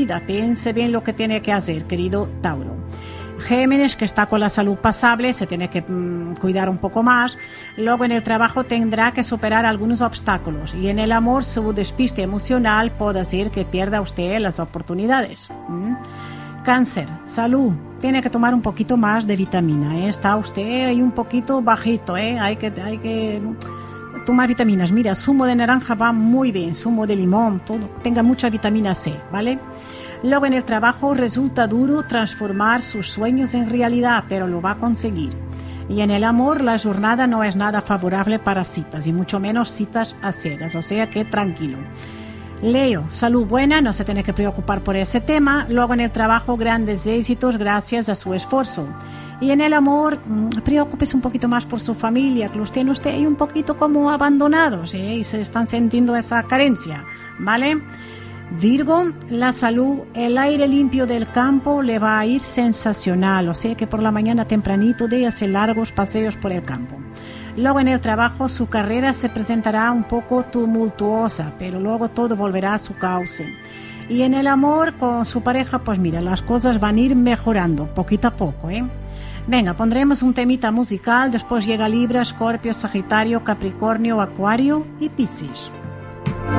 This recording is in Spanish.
vida. Piense bien lo que tiene que hacer, querido Tauro. Géminis, que está con la salud pasable, se tiene que cuidar un poco más. Luego en el trabajo tendrá que superar algunos obstáculos y en el amor su despiste emocional puede hacer que pierda usted las oportunidades. Cáncer, salud, tiene que tomar un poquito más de vitamina, está usted ahí un poquito bajito, hay que tomar vitaminas. Mira, zumo de naranja va muy bien, zumo de limón, todo, tenga mucha vitamina C, ¿vale? Luego en el trabajo resulta duro transformar sus sueños en realidad, pero lo va a conseguir. Y en el amor la jornada no es nada favorable para citas, y mucho menos citas a ciegas, o sea que tranquilo. Leo, salud buena, no se tiene que preocupar por ese tema. Luego en el trabajo grandes éxitos gracias a su esfuerzo. Y en el amor, preocúpese un poquito más por su familia, que los tiene usted ahí un poquito como abandonados, y se están sintiendo esa carencia, ¿vale? Virgo, la salud, el aire limpio del campo le va a ir sensacional, o sea que por la mañana tempranito de hacer largos paseos por el campo. Luego en el trabajo su carrera se presentará un poco tumultuosa, pero luego todo volverá a su cauce. Y en el amor con su pareja, pues mira, las cosas van a ir mejorando poquito a poco, Venga, pondremos un temita musical, después llega Libra, Escorpio, Sagitario, Capricornio, Acuario y Piscis.